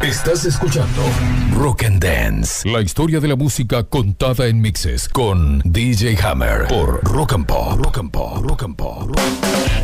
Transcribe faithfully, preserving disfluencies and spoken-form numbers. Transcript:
Estás escuchando Rock and Dance, la historia de la música contada en mixes con D J Hammer por Rock and Pop, Rock and Pop, Rock and Pop.